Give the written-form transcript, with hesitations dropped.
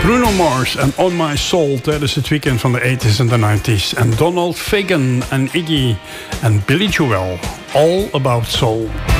Bruno Mars en On My Soul tijdens het weekend van de 80s en de 90s. En Donald Fagen en Iggy en Billy Joel. All About Soul.